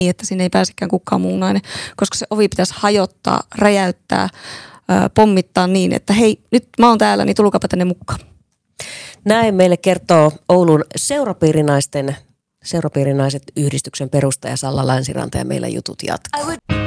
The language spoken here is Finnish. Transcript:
että sinne ei pääsekään kukaan muu nainen, koska se ovi pitäisi hajottaa, räjäyttää, pommittaa niin, että hei, nyt mä oon täällä, niin tulkaapa tänne mukaan. Näin meille kertoo Oulun seurapiirinaiset yhdistyksen perustaja Salla Länsiranta ja meillä jutut jatkaa.